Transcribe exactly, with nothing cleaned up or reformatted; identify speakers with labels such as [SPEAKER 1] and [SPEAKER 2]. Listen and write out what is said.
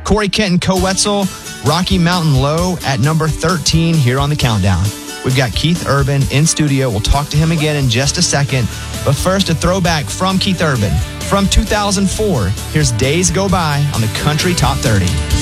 [SPEAKER 1] Corey Kenton Co-Wetzel, Rocky Mountain Low at number thirteen here on the countdown. We've got Keith Urban in studio. We'll talk to him again in just a second. But first, a throwback from Keith Urban. From two thousand four, here's Days Go By on the Country Top thirty.